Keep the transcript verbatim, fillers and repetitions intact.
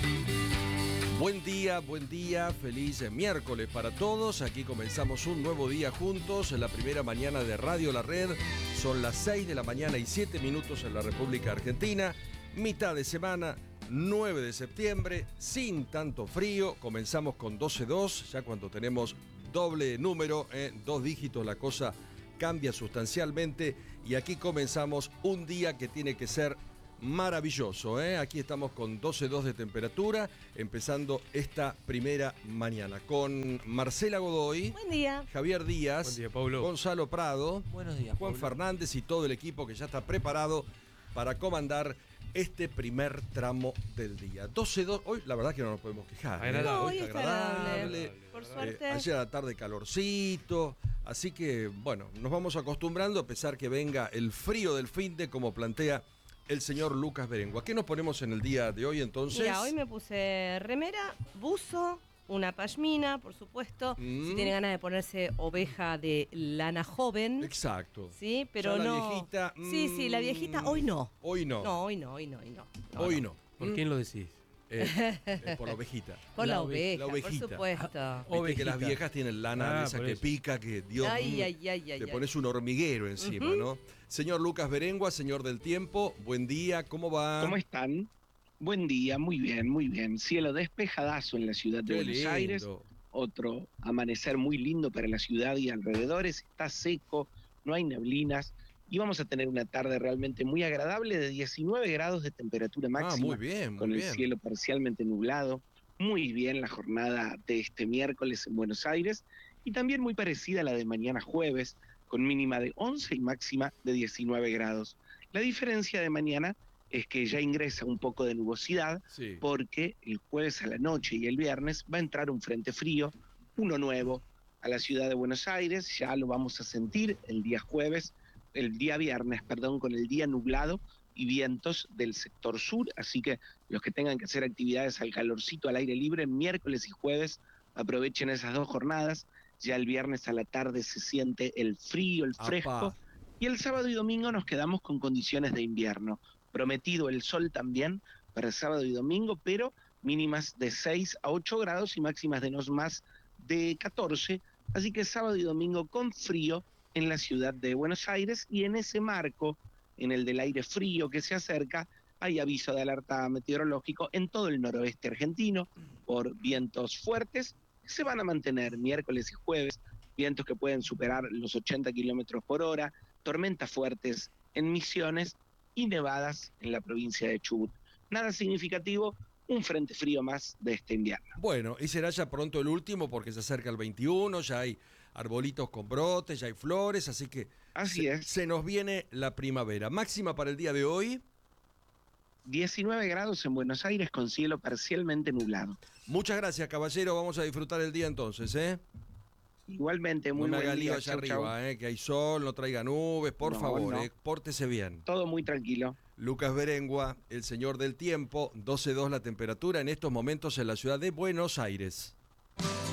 Buen día, buen día, feliz miércoles para todos. Aquí comenzamos un nuevo día juntos, en la primera mañana de Radio La Red. Son las seis de la mañana y siete minutos en la República Argentina. Mitad de semana, nueve de septiembre, sin tanto frío. Comenzamos con doce dos, ya cuando tenemos doble número, eh, dos dígitos, la cosa cambia sustancialmente. Y aquí comenzamos un día que tiene que ser maravilloso, ¿eh? Aquí estamos con doce dos de temperatura, empezando esta primera mañana con Marcela Godoy. Buen día. Javier Díaz. Buen día, Pablo. Gonzalo Prado. Buenos días, Juan Pablo. Fernández y todo el equipo que ya está preparado para comandar este primer tramo del día. doce dos, hoy la verdad que no nos podemos quejar. ¿eh? Agradable. No, Hoy hoy está está agradable. agradable. Por Eh, suerte. ayer a la tarde calorcito, así que bueno, nos vamos acostumbrando a pesar que venga el frío del finde, como plantea el señor Lucas Berengua. ¿Qué nos ponemos en el día de hoy entonces? Mira, hoy me puse remera, buzo, una pashmina, por supuesto. Mm. Si tiene ganas de ponerse oveja de lana joven. Exacto. Sí, pero Ya la no. viejita, Sí, sí, la viejita, mm, hoy no. Hoy no. No, hoy no, hoy no, hoy no. No, hoy no. no. ¿Por Mm. quién lo decís? Eh, eh, por la ovejita. Por la, La ove- oveja, la por ovejita. supuesto. Viste que Ovejita. las viejas tienen lana Ah, esa por que eso. pica, que Dios, Ay, mm, ay, ay, ay, te ay. pones un hormiguero encima, Ujú. ¿no? Señor Lucas Berengua, señor del tiempo, buen día, ¿cómo va? ¿Cómo están? Buen día, muy bien, muy bien. Cielo despejadazo en la ciudad de Qué Buenos lindo. Aires. Otro amanecer muy lindo para la ciudad y alrededores. Está seco, no hay neblinas. Y vamos a tener una tarde realmente muy agradable de diecinueve grados de temperatura máxima. Ah, muy bien, muy con bien. el cielo parcialmente nublado. Muy bien la jornada de este miércoles en Buenos Aires. Y también muy parecida a la de mañana jueves, con mínima de once y máxima de diecinueve grados. La diferencia de mañana es que ya ingresa un poco de nubosidad, Sí. porque el jueves a la noche y el viernes va a entrar un frente frío, uno nuevo, a la ciudad de Buenos Aires. Ya lo vamos a sentir el día jueves, el día viernes, perdón, con el día nublado y vientos del sector sur. Así que los que tengan que hacer actividades al calorcito, al aire libre, miércoles y jueves, aprovechen esas dos jornadas. Ya el viernes a la tarde se siente el frío, el fresco. Apá. Y el sábado y domingo nos quedamos con condiciones de invierno. Prometido el sol también para el sábado y domingo, pero mínimas de seis a ocho grados y máximas de no más de catorce. Así que sábado y domingo con frío en la ciudad de Buenos Aires, y en ese marco, en el del aire frío que se acerca, hay aviso de alerta meteorológico en todo el noroeste argentino por vientos fuertes que se van a mantener miércoles y jueves, vientos que pueden superar los ochenta kilómetros por hora, tormentas fuertes en Misiones y nevadas en la provincia de Chubut. Nada significativo, un frente frío más de este invierno. Bueno, y será ya pronto el último porque se acerca el veintiuno, ya hay arbolitos con brotes, ya hay flores, así que Así se, es. se nos viene la primavera. Máxima para el día de hoy. diecinueve grados en Buenos Aires con cielo parcialmente nublado. Muchas gracias, caballero, vamos a disfrutar el día entonces, ¿eh? Igualmente, muy no me haga buen lío día. allá Chau, chau. arriba, eh, que hay sol, no traiga nubes, por No, favor, no. eh, pórtese bien. Todo muy tranquilo. Lucas Berengua, el señor del tiempo, doce dos la temperatura en estos momentos en la ciudad de Buenos Aires.